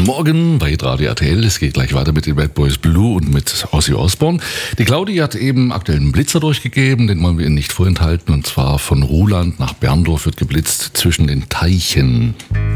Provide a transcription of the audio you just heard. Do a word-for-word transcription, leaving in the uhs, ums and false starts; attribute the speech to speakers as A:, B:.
A: Morgen bei Radio R T L. Es geht gleich weiter mit den Bad Boys Blue und mit Ozzy Osbourne. Die Claudia hat eben aktuell einen Blitzer durchgegeben, den wollen wir Ihnen nicht vorenthalten. Und zwar von Ruhland nach Berndorf wird geblitzt zwischen den Teichen.